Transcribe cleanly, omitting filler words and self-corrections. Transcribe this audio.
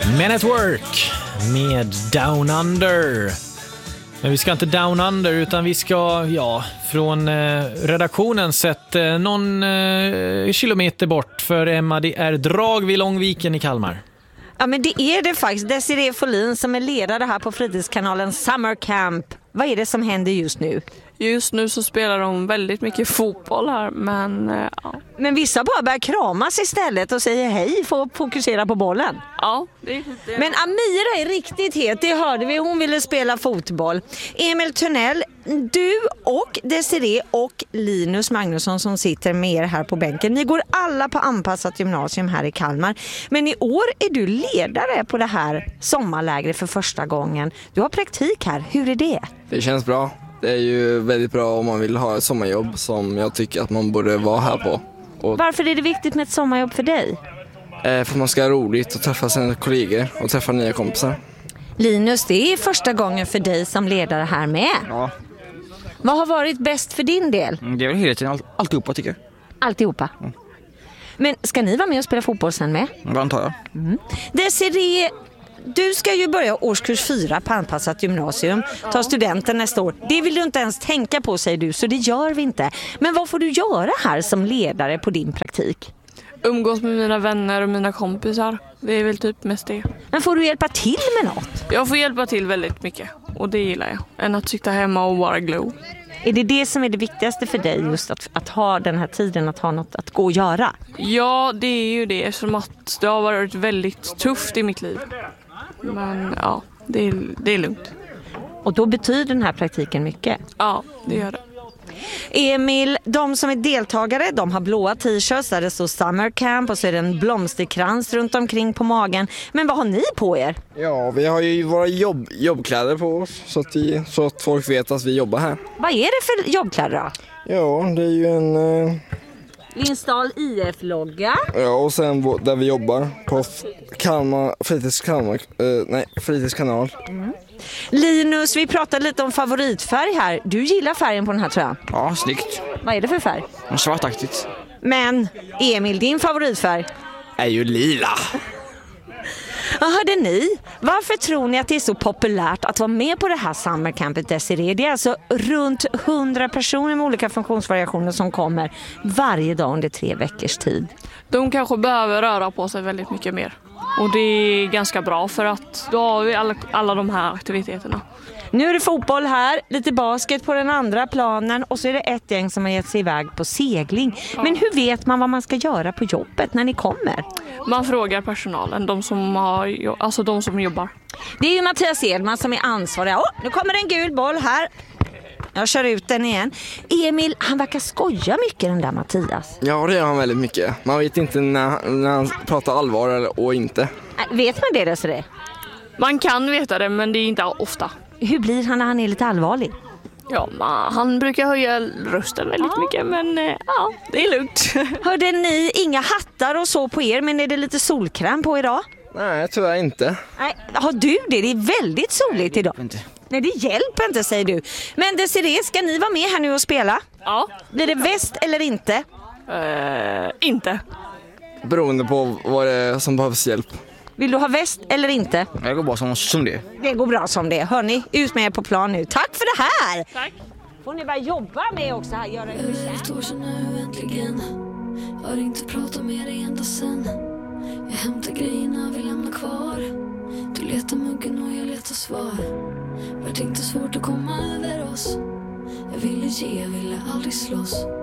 Men at Work med Down Under. Men vi ska inte Down Under utan vi ska, från redaktionen sett någon kilometer bort för Emma. Det är drag vid Långviken i Kalmar. Ja, men det är det faktiskt. Desiree Folin som är ledare här på fritidskanalen Summer Camp. Vad är det som händer just nu? Just nu så spelar de väldigt mycket fotboll här, men ja. Men vissa bara börjar kramas istället och säger hej för att fokusera på bollen. Ja, det är det. Men Amira är riktigt het, det hörde vi. Hon ville spela fotboll. Emil Törnell, du och Desiree och Linus Magnusson som sitter med er här på bänken. Ni går alla på anpassat gymnasium här i Kalmar. Men i år är du ledare på det här sommarlägret för första gången. Du har praktik här. Hur är det? Det känns bra. Det är ju väldigt bra om man vill ha ett sommarjobb som jag tycker att man borde vara här på. Och varför är det viktigt med ett sommarjobb för dig? för att man ska ha roligt och träffa sina kollegor och träffa nya kompisar. Linus, det är första gången för dig som ledare här med. Ja. Vad har varit bäst för din del? Det är väl hela tiden alltihopa tycker jag. Alltihopa. Men ska ni vara med och spela fotboll sen med? Vad antar jag? Desiree, du ska ju börja årskurs 4 på anpassat gymnasium. Ta studenten nästa år. Det vill du inte ens tänka på, säger du, så det gör vi inte. Men vad får du göra här som ledare på din praktik? Umgås med mina vänner och mina kompisar. Det är väl typ mest det. Men får du hjälpa till med något? Jag får hjälpa till väldigt mycket och det gillar jag. Än att sitta hemma och vara glow. Är det det som är det viktigaste för dig, just att ha den här tiden, att ha något att gå och göra? Ja, det är ju det eftersom att det har varit väldigt tufft i mitt liv. Men ja, det är lugnt. Och då betyder den här praktiken mycket? Ja, det gör det. Emil, de som är deltagare, de har blåa t-shirts där det står Summer Camp och så är det en blomsterkrans runt omkring på magen. Men vad har ni på er? Ja, vi har ju våra jobbkläder på oss så att folk vet att vi jobbar här. Vad är det för jobbkläder då? Ja, det är ju en... Linsdal IF-logga. Ja, och sen där vi jobbar på fritidskanal. Linus, vi pratade lite om favoritfärg här. Du gillar färgen på den här tröjan. Ja, snyggt. Vad är det för färg? Svartaktigt. Men Emil, din favoritfärg? Är ju lila. Ja, hörde ni? Varför tror ni att det är så populärt att vara med på det här summercampet Desiree? Det är alltså runt 100 personer med olika funktionsvariationer som kommer varje dag under 3 veckors tid. De kanske behöver röra på sig väldigt mycket mer. Och det är ganska bra för att då har vi alla de här aktiviteterna. Nu är det fotboll här, lite basket på den andra planen och så är det ett gäng som har gett sig iväg på segling. Ja. Men hur vet man vad man ska göra på jobbet när ni kommer? Man frågar personalen, de som jobbar. Det är ju Mattias Edman som är ansvarig. Nu kommer en gul boll här. Jag kör ut den igen. Emil, han verkar skoja mycket den där Mattias. Ja, det gör han väldigt mycket. Man vet inte när han pratar allvar eller inte. Vet man det så det? Man kan veta det, men det är inte ofta. Hur blir han när han är lite allvarlig? Ja, han brukar höja rösten väldigt mycket, men ja, det är lugnt. Hörde ni inga hattar och så på er, men är det lite solkräm på idag? Nej, tyvärr inte. Nej, har du det? Det är väldigt soligt idag. Inte. Nej, det hjälper inte, säger du. Men Desiree, ska ni vara med här nu och spela? Ja. Blir det väst eller inte? Inte. Beroende på vad det är som behövs hjälp. Vill du ha väst eller inte? Det går bra som det. Det går bra som det. Hör ni, ut med er på plan nu. Tack för det här! Tack. Får ni bara jobba med också här, göra en ett år sedan nu äntligen. Jag har inte pratat med dig ända sen. Jag hämtar grejerna vi lämnar kvar. Du letar muggen och jag letar svar. Vart inte svårt att komma över oss. Jag ville ge, jag ville aldrig slåss.